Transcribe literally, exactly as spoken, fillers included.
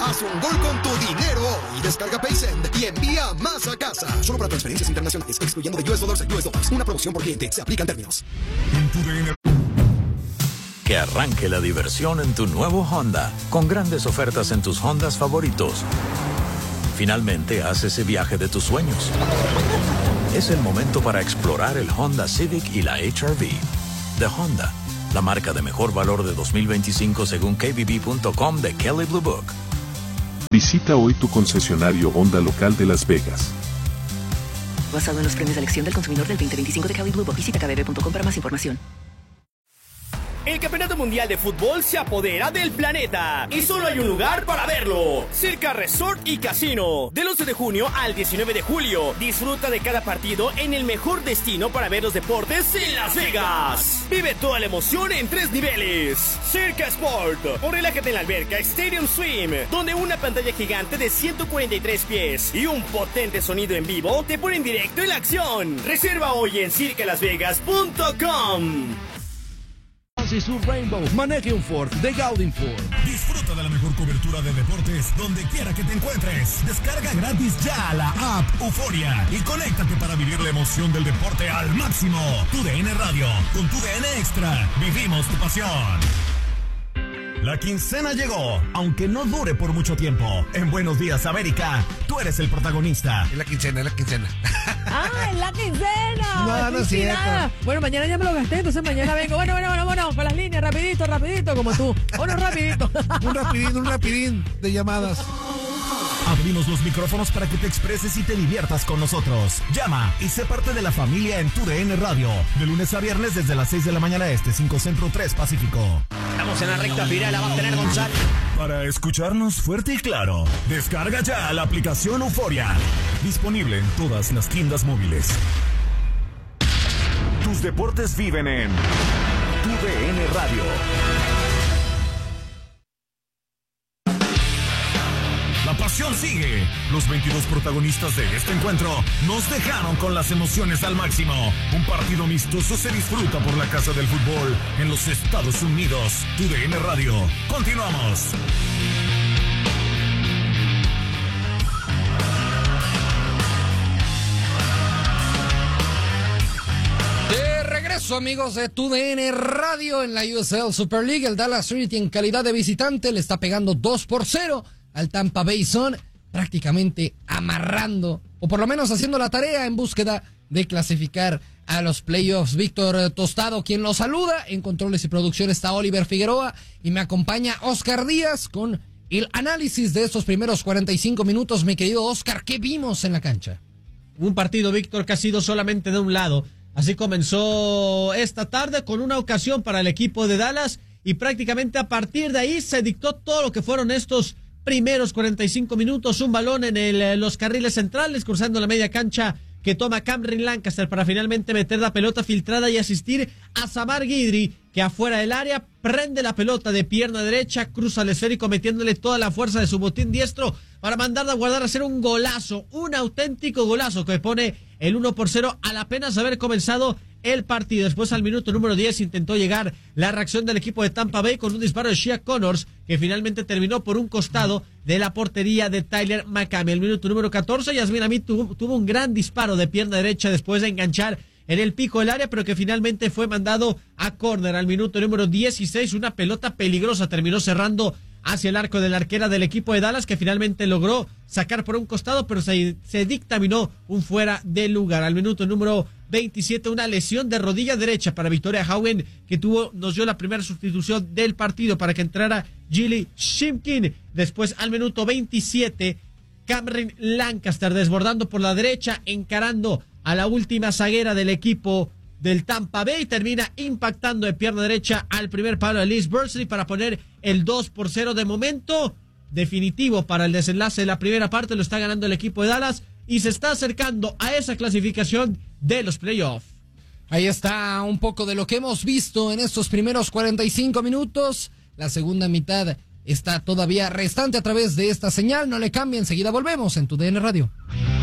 Haz un gol con tu dinero hoy. Descarga PaySend y envía más a casa. Solo para transferencias internacionales, excluyendo de U S Dollars a U S Dollars. Una promoción por cliente. Se aplican términos. Que arranque la diversión en tu nuevo Honda, con grandes ofertas en tus Hondas favoritos. Finalmente, haz ese viaje de tus sueños. Es el momento para explorar el Honda Civic y la H R V. De Honda, la marca de mejor valor de dos mil veinticinco según K B B punto com de Kelley Blue Book. Visita hoy tu concesionario Honda local de Las Vegas. Basado en los premios de elección del consumidor del veinte veinticinco de Kelley Blue Book. Visita K B B punto com para más información. El Campeonato Mundial de Fútbol se apodera del planeta y solo hay un lugar para verlo: Circa Resort y Casino. Del once de junio al diecinueve de julio, disfruta de cada partido en el mejor destino para ver los deportes en Las Vegas. Vive toda la emoción en tres niveles: Circa Sport, o relájate en la alberca Stadium Swim, donde una pantalla gigante de ciento cuarenta y tres pies y un potente sonido en vivo te ponen directo en la acción. Reserva hoy en circa las vegas punto com. Sur Rainbow, maneje un Ford de Gaudin Ford. Disfruta de la mejor cobertura de deportes donde quiera que te encuentres. Descarga gratis ya la app Euforia y conéctate para vivir la emoción del deporte al máximo. Tu D N Radio, con tu D N Extra, vivimos tu pasión. La quincena llegó, aunque no dure por mucho tiempo. En Buenos Días, América, tú eres el protagonista. Es la quincena, es la quincena. ¡Ah, es la quincena! No, no es cierto. Bueno, mañana ya me lo gasté, entonces mañana vengo. Bueno, bueno, bueno, bueno, con las líneas, rapidito, rapidito, como tú. Uno rapidito. Un rapidín, un rapidín de llamadas. Abrimos los micrófonos para que te expreses y te diviertas con nosotros. Llama y sé parte de la familia en tu D N Radio. De lunes a viernes desde las seis de la mañana este, cinco Centro, tres Pacífico. Estamos en la recta final, la va a tener Gonzalo. Para escucharnos fuerte y claro, descarga ya la aplicación Euforia. Disponible en todas las tiendas móviles. Tus deportes viven en tu D N Radio. La pasión sigue. Los veintidós protagonistas de este encuentro nos dejaron con las emociones al máximo. Un partido amistoso se disfruta por la casa del fútbol en los Estados Unidos. Tu D N Radio. Continuamos. De regreso, amigos de tu D N Radio en la U S L Super League. El Dallas Trinity en calidad de visitante le está pegando dos por cero al Tampa Bay Sun, prácticamente amarrando, o por lo menos haciendo la tarea en búsqueda de clasificar a los playoffs. Víctor Tostado, quien los saluda. En controles y producción está Oliver Figueroa y me acompaña Oscar Díaz con el análisis de estos primeros cuarenta y cinco minutos. Mi querido Oscar, ¿qué vimos en la cancha? Un partido, Víctor, que ha sido solamente de un lado. Así comenzó esta tarde con una ocasión para el equipo de Dallas y prácticamente a partir de ahí se dictó todo lo que fueron estos primeros cuarenta y cinco minutos. Un balón en el, los carriles centrales, cruzando la media cancha, que toma Cameron Lancaster para finalmente meter la pelota filtrada y asistir a Samar Guidry, que afuera del área prende la pelota de pierna derecha, cruza el esférico metiéndole toda la fuerza de su botín diestro para mandarla a guardar, a hacer un golazo, un auténtico golazo que pone el uno por cero al apenas haber comenzado el partido. Después, al minuto número diez, intentó llegar la reacción del equipo de Tampa Bay con un disparo de Shea Connors, que finalmente terminó por un costado de la portería de Tyler McCamey. El minuto número catorce, Yasmín Amit tuvo, tuvo un gran disparo de pierna derecha después de enganchar en el pico del área, pero que finalmente fue mandado a córner. Al minuto número dieciséis, una pelota peligrosa terminó cerrando hacia el arco de la arquera del equipo de Dallas, que finalmente logró sacar por un costado, pero se, se dictaminó un fuera de lugar. Al minuto número veintisiete, una lesión de rodilla derecha para Victoria Howen, que tuvo, nos dio la primera sustitución del partido para que entrara Gilly Shimkin. Después, al minuto veintisiete, Cameron Lancaster desbordando por la derecha, encarando a la última zaguera del equipo del Tampa Bay, termina impactando de pierna derecha al primer palo de Liz Bursley para poner el dos por cero. De momento definitivo para el desenlace de la primera parte, lo está ganando el equipo de Dallas y se está acercando a esa clasificación de los playoffs. Ahí está un poco de lo que hemos visto en estos primeros cuarenta y cinco minutos. La segunda mitad está todavía restante a través de esta señal. No le cambien, enseguida volvemos en tu D N Radio.